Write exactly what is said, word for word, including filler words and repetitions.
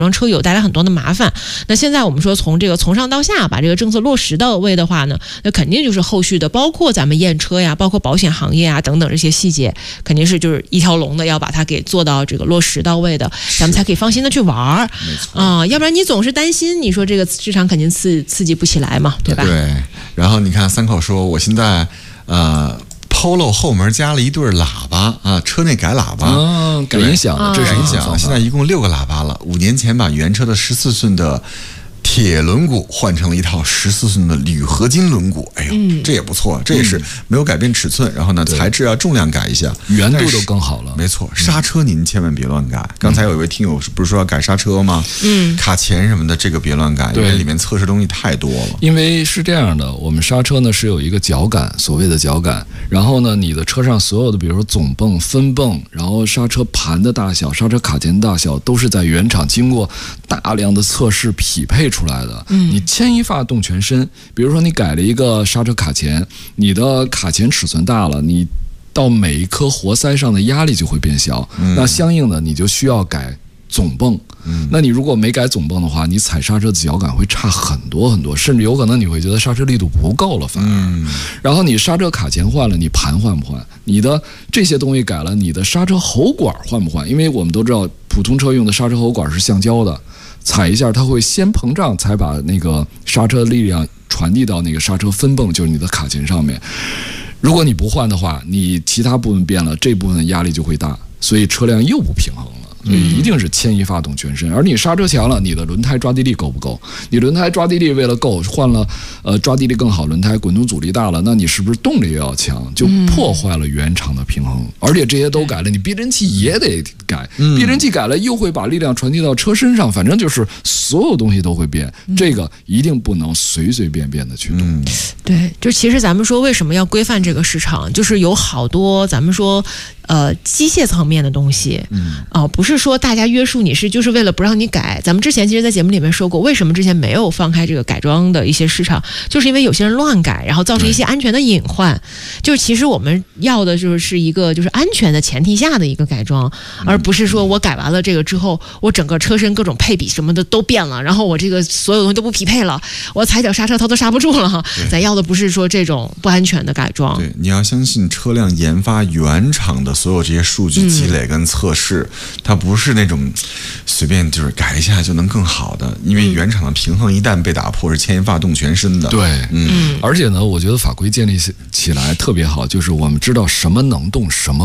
装车有带来很多的麻烦。那现在我们说从这个从上到下把这个政策落实到位的话呢，那肯定就是后续的，包括咱们验车呀，包括保险行业啊等等这些细节，肯定是就是一条龙的要把它给做到这个落实到位的，咱们才可以放心的去玩儿啊、呃，要不然你总是担心，你说这个市场肯定刺刺激不起来嘛，对吧？ 对。然后你看三口说，我现在呃。Polo 后门加了一对喇叭啊，车内改喇叭， 啊、改音响的，这是音响。现在一共六个喇叭了。五年前把原车的十四寸的铁轮毂换成了一套十四寸的铝合金轮毂，哎呦，嗯、这也不错，这也是没有改变尺寸，然后呢，材质啊、重量改一下， 圆度都更好了。 没错，刹车您千万别乱改。嗯、刚才有一位听友不是说要改刹车吗？嗯，卡钳什么的，这个别乱改，因为里面测试东西太多了。 因为是这样的，我们刹车呢是有一个脚感，所谓的脚感，然后呢，你的车上所有的，比如说总泵、分泵，然后刹车盘的大小、刹车卡钳的大小，都是在原厂经过大量的测试匹配出来的。嗯。你牵一发动全身，比如说你改了一个刹车卡钳，你的卡钳尺寸大了，你到每一颗活塞上的压力就会变小，嗯、那相应的你就需要改总泵。嗯、那你如果没改总泵的话，你踩刹车的脚感会差很多很多，甚至有可能你会觉得刹车力度不够了，反而。嗯、然后你刹车卡钳换了，你盘换不换？你的这些东西改了，你的刹车喉管换不换？因为我们都知道，普通车用的刹车喉管是橡胶的。踩一下，它会先膨胀，才把那个刹车力量传递到那个刹车分泵，就是你的卡钳上面。如果你不换的话，你其他部分变了，这部分压力就会大，所以车辆又不平衡了。所以一定是牵一发动全身。而你刹车强了，你的轮胎抓地力够不够？你轮胎抓地力为了够，换了呃抓地力更好轮胎，滚动阻力大了，那你是不是动力也要强？就破坏了原厂的平衡。而且这些都改了，你避震器也得改，避震器改了又会把力量传递到车身上，反正就是所有东西都会变。这个一定不能随随便便的去动。嗯、 对，就其实咱们说为什么要规范这个市场，就是有好多咱们说呃机械层面的东西，嗯啊、呃，不是说大家约束你是就是为了不让你改。咱们之前其实在节目里面说过，为什么之前没有放开这个改装的一些市场，就是因为有些人乱改，然后造成一些安全的隐患。就是其实我们要的就是一个就是安全的前提下的一个改装，而不是说我改完了这个之后，我整个车身各种配比什么的都变了，然后我这个所有东西都不匹配了，我踩脚刹车它都刹不住了哈。咱要的不是说这种不安全的改装。 对，你要相信车辆研发原厂的所有这些数据积累跟测试，嗯、它不是那种随便就是改一下就能更好的，因为原厂的平衡一旦被打破，是牵一发动全身的。 对，嗯，而且呢，我觉得法规建立起来特别好，就是我们知道什么能动，什么